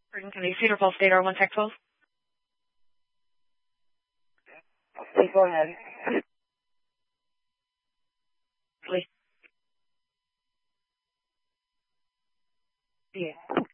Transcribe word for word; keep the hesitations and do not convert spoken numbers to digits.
Bergen County, Cedar Falls State, R one Tech twelve. Please go ahead. Please. Yeah.